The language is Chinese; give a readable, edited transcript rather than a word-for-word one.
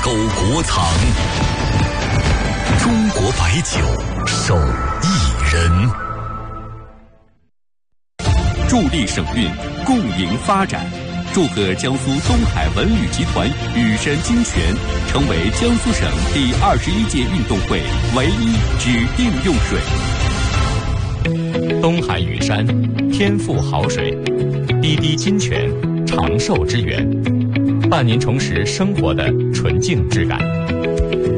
走国藏。中国白酒手艺人， 助力省运，共赢发展。祝贺江苏东海文旅集团羽山金泉成为江苏省第21届运动会唯一指定用水。 东海羽山，天赋好水，滴滴金泉，长寿之源，伴您重拾生活的纯净质感。